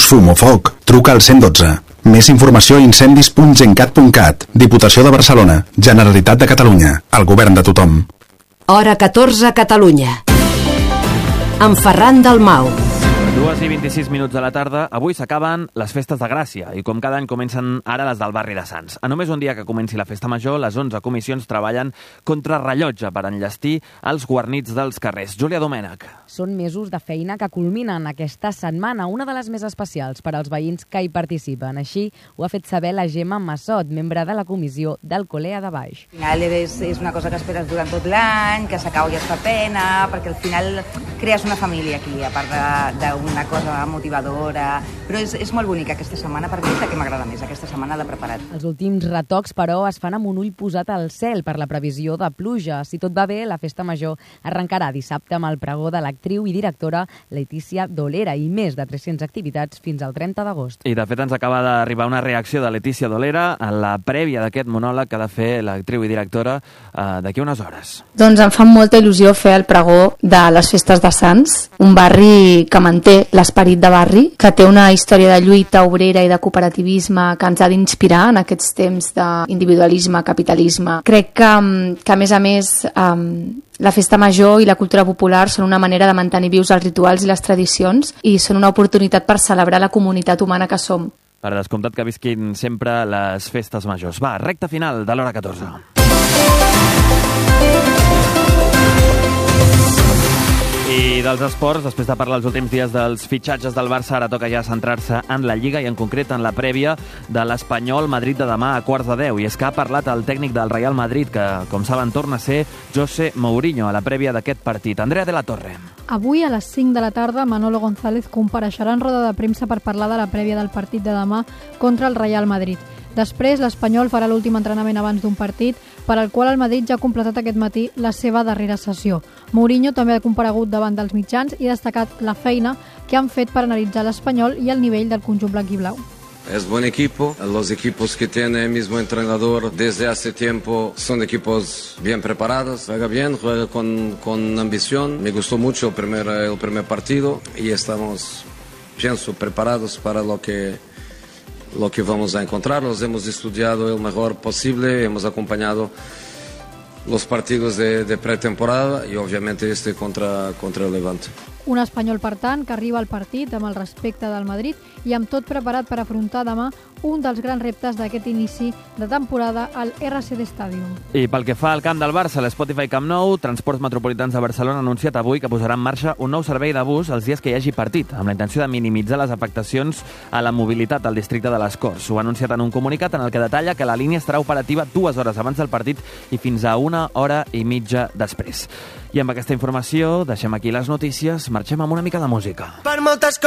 fum o foc, truca al 112. Més informació a incendis.gencat.cat. Diputació de Barcelona. Generalitat de Catalunya. El govern de tothom. Hora 14 a Catalunya. Amb Ferran Dalmau. 2:26 de la tarda. Avui s'acaben les festes de Gràcia i com cada any comencen ara les del barri de Sants. A només un dia que comenci la festa major, les 11 comissions treballen contra rellotge per enllestir els guarnits dels carrers. Júlia Domènech. Són mesos de feina que culminen aquesta setmana, una de les més especials per als veïns que hi participen. Així ho ha fet saber la Gemma Massot, membre de la comissió d'Alcolea de Baix. Al final és una cosa que esperes durant tot l'any, que s'acaba i es fa pena, perquè al final crees una família aquí, a part d'una cosa motivadora, però és molt bonica aquesta setmana, per mi és la que m'agrada més, aquesta setmana de preparat. Els últims retocs, però, es fan amb un ull posat al cel per la previsió de pluja. Si tot va bé, la festa major arrencarà dissabte amb el pregó de l'actriu i directora Letícia Dolera i més de 300 activitats fins al 30 d'agost. I de fet ens acaba d'arribar una reacció de Letícia Dolera a la prèvia d'aquest monòleg que ha de fer l'actriu i directora d'aquí unes hores. Doncs em fa molta il·lusió fer el pregó de les festes de Sants, un barri que manté l'esperit de barri, que té una història de lluita obrera i de cooperativisme que ens ha d'inspirar en aquests temps d'individualisme, capitalisme. Crec que a més, la festa major i la cultura popular són una manera de mantenir vius els rituals i les tradicions i són una oportunitat per celebrar la comunitat humana que som. Per descomptat que visquin sempre les festes majors. Va, recta final de l'hora 14. I dels esports, després de parlar els últims dies dels fitxatges del Barça, ara toca ja centrar-se en la Lliga i en concret en la prèvia de l'Espanyol Madrid de demà a 9:15. I és que ha parlat el tècnic del Real Madrid, que, com saben, torna a ser José Mourinho a la prèvia d'aquest partit. Andrea de la Torre. Avui a les 5 de la tarda Manolo González compareixerà en roda de premsa per parlar de la prèvia del partit de demà contra el Real Madrid. Després, l'Espanyol farà l'últim entrenament abans d'un partit, per al qual el Madrid ja ha completat aquest matí la seva darrera sessió. Mourinho també ha comparegut davant dels mitjans i ha destacat la feina que han fet per analitzar l'Espanyol i el nivell del conjunt blanquiblau. Es buen equipo, los equipos que tiene el mismo entrenador desde hace tiempo son equipos bien preparados, juega bien, juega con ambición. Me gustó mucho el primer partido y estamos, pienso, preparados para lo que vamos a encontrar. Los hemos estudiado el mejor posible, hemos acompañado los partidos de pretemporada y obviamente contra el Levante. Un Espanyol, per tant, que arriba al partit amb el respecte del Madrid i amb tot preparat per afrontar demà un dels grans reptes d'aquest inici de temporada al RCD Stadium. I pel que fa al camp del Barça, l'Spotify Camp Nou, Transports Metropolitans de Barcelona ha anunciat avui que posarà en marxa un nou servei de bus els dies que hi hagi partit, amb la intenció de minimitzar les afectacions a la mobilitat al districte de les Corts. Ho ha anunciat en un comunicat en el que detalla que la línia estarà operativa 2 hores abans del partit i fins a 1 hora i mitja després. I amb aquesta informació deixem aquí les notícies, marxem amb una mica de música. Per moltes